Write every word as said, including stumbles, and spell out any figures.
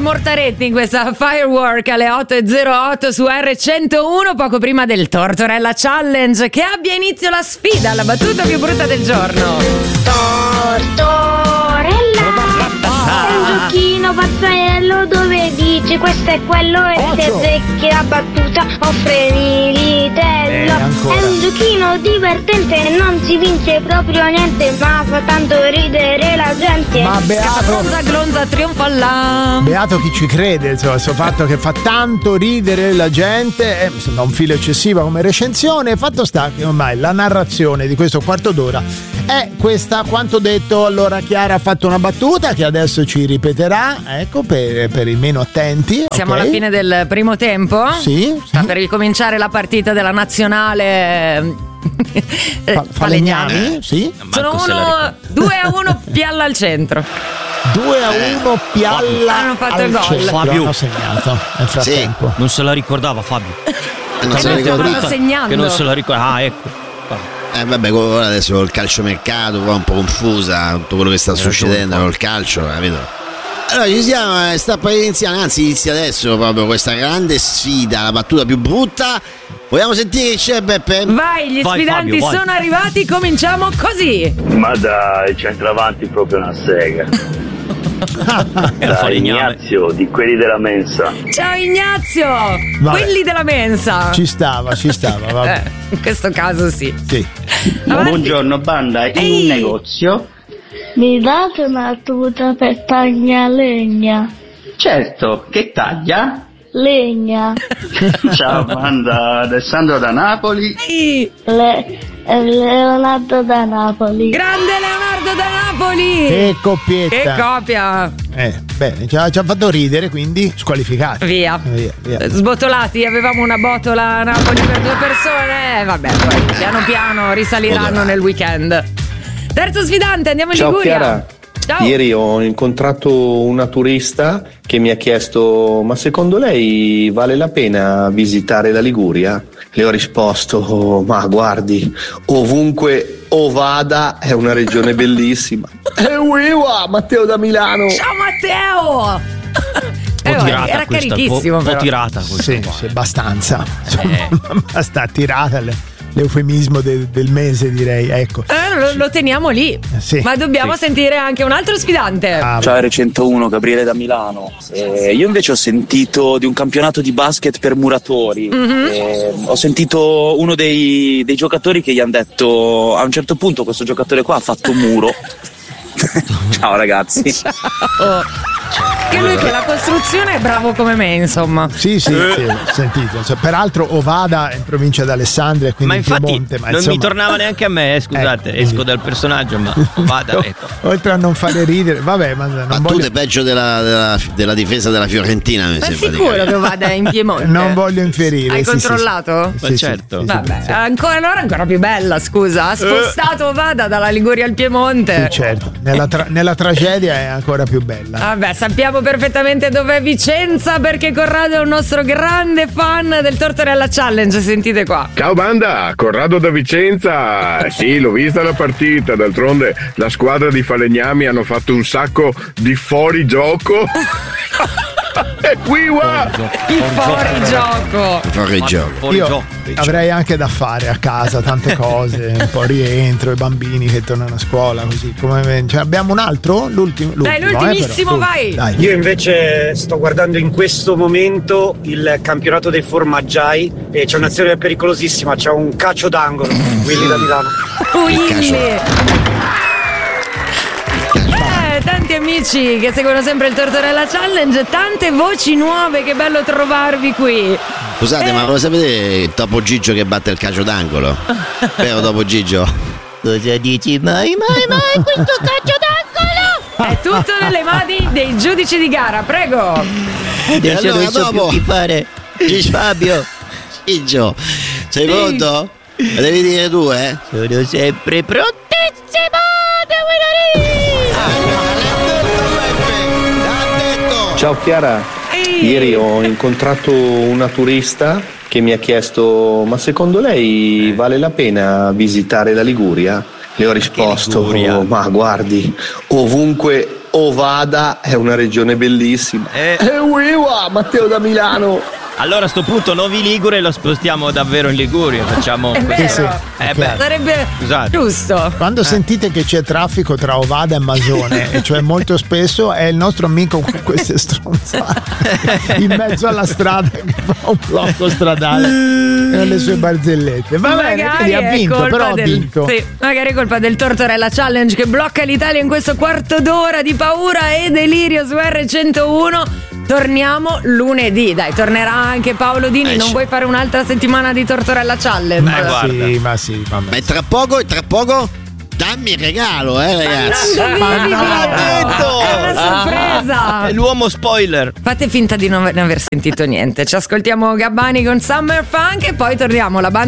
Mortaretti in questa Firework alle otto e zero otto su erre centouno, poco prima del Tortorella Challenge. Che abbia inizio la sfida, la battuta più brutta del giorno. Tortorella è un giochino pazzarello dove dici questo è quello e se azzecchi la battuta offre militello. Eh, è un giochino divertente, non si vince proprio niente, ma fa tanto ridere la gente. Ma beato, Glonza glonza trionfa là. beato chi ci crede, insomma, questo fatto che fa tanto ridere la gente, eh, mi sembra un filo eccessivo come recensione. Fatto sta che ormai la narrazione di questo quarto d'ora è questa. Quanto detto, allora Chiara ha fatto una battuta che adesso ci ripeterà, ecco, per, per i meno attenti. Siamo okay. alla fine del primo tempo. Sì, Sta sì. per ricominciare la partita della nazionale. Fa- Falegnami, sì. Sono uno, due a uno, Pialla al centro. due a uno Pialla Hanno fatto al il gol. centro. Fabio. Hanno segnato nel frattempo. Non se la ricordava Fabio. Eh, non se la Stanno ricorda. proprio segnando. Che non se la ricorda. Ah, ecco. Eh vabbè, ora adesso col calciomercato qua un po' confusa tutto quello che sta succedendo col calcio, capito? Allora ci siamo, eh, sta per iniziare, anzi inizia adesso proprio questa grande sfida, la battuta più brutta. Vogliamo sentire chi c'è, Beppe? Vai, gli Vai, sfidanti Fabio, vai. sono arrivati, cominciamo così. Ma dai, centravanti proprio una sega. Era Dai, Falegname. Ignazio, di quelli della mensa. Ciao Ignazio, Vabbè. quelli della mensa. Ci stava, ci stava, vabbè. Eh, in questo caso sì. Sì. Avanti. Buongiorno banda, in Ehi. un negozio? Mi date una tuta per tagliare legna? Certo, che taglia? Legna. Ciao banda, Alessandro da Napoli. Ehi, Le- Leonardo da Napoli. grande Leonardo da Napoli. Che coppietta. Che copia. Eh, bene, ci ha, ci ha fatto ridere, quindi squalificati. Via. Via, via. Sbotolati, avevamo una botola a Napoli per due persone. Eh, vabbè, poi piano piano risaliranno Bodolati. nel weekend. Terzo sfidante, andiamo in Ciao Liguria. Chiara, Ciao. ieri ho incontrato una turista che mi ha chiesto: ma secondo lei vale la pena visitare la Liguria? Le ho risposto: oh, ma guardi, ovunque o vada è una regione bellissima. E uiwa, Matteo da Milano. Ciao Matteo. Eh, Un po' vabbè, tirata era questa, carichissimo, un po', un però. po' tirata questa Sì, qua. sì, abbastanza. Eh. Basta tirata le- l'eufemismo del, del mese, direi, ecco. Eh, lo, lo teniamo lì. Sì. Ma dobbiamo Sì. sentire anche un altro sfidante. Ah, Ciao erre centouno, Gabriele da Milano. Eh, io invece ho sentito di un campionato di basket per muratori. Eh, ho sentito uno dei, dei giocatori che gli hanno detto: a un certo punto questo giocatore qua ha fatto un muro. Ciao ragazzi. Che lui che la costruzione è bravo come me, insomma. Sì, sì, sì, ho sentito. Cioè, peraltro Ovada è in provincia d'Alessandria, quindi Ma in infatti Piemonte, ma non insomma, mi tornava neanche a me, eh, scusate, Ecco, esco quindi- dal personaggio, ma vada, ecco. oltre a non fare ridere, vabbè, ma non Battute voglio, peggio della, della, della difesa della Fiorentina, mi Ma sembra di sicuro capire. che vada in Piemonte? non voglio infierire. Hai sì, sì, sì. controllato? Sì, Ma sì, certo. sì, sì, Vabbè, sì. ancora allora ancora più bella, scusa. Ha spostato Vada dalla Liguria al Piemonte. Sì, certo. Nella, tra- nella tragedia è ancora più bella. Vabbè, sappiamo perfettamente dov'è Vicenza perché Corrado è un nostro grande fan del Tortorella Challenge. Sentite qua. Ciao banda, Corrado da Vicenza. Sì, l'ho vista la partita, d'altronde la squadra di Falegnami hanno fatto un sacco di fuorigioco. E Wiwa! Il fuorigioco. Fuori gioco. Fuori Io gioco. avrei anche da fare a casa tante cose, un po' rientro, i bambini che tornano a scuola, così come cioè, abbiamo un altro? L'ultimo, Dai, l'ultimo, l'ultimissimo, eh, però. vai. Dai. Io invece sto guardando in questo momento il campionato dei formaggiai e c'è un'azione pericolosissima, c'è un calcio d'angolo, Willy da Milano. Willy. Eh, tanti amici che seguono sempre il Tortorella Challenge, tante voci nuove, che bello trovarvi qui. Scusate, ma lo sapete Topo Gigio che batte il calcio d'angolo? Vero Topo Gigio? Cosa dici mai mai mai questo calcio d'angolo? È tutto nelle mani dei giudici di gara, prego. E allora dopo fare Fabio Gigio, sei pronto? Lo devi dire tu, eh? Sono sempre prontissimo. Ciao Chiara, Ehi. ieri ho incontrato una turista che mi ha chiesto: ma secondo lei vale la pena visitare la Liguria? Le ho risposto: Liguria? oh, ma guardi, ovunque Ovada è una regione bellissima. Eh. E uiwa, Matteo da Milano. Allora a sto punto Novi Ligure lo spostiamo davvero in Liguria. Facciamo. È Sì, sì. vero. Eh beh. Sarebbe Scusate. giusto. Quando Eh. sentite che c'è traffico tra Ovada e Masone, e cioè molto spesso, è il nostro amico con queste stronzate in mezzo alla strada che fa un blocco stradale e le sue barzellette. Va bene, Magari quindi ha è vinto, colpa però ha del- vinto. Sì, magari è colpa del Tortorella Challenge che blocca l'Italia in questo quarto d'ora di paura e delirio su erre centouno. Torniamo lunedì, dai, tornerà anche Paolo Dini. Eh, non sì. vuoi fare un'altra settimana di Tortorella Challenge? Ma guarda. sì, ma sì, vabbè. Ma tra poco, tra poco, dammi il regalo, eh ragazzi. Ma no, detto! È una sorpresa! È l'uomo spoiler. Fate finta di non aver sentito niente. Ci ascoltiamo Gabbani con Summer Funk e poi torniamo la banda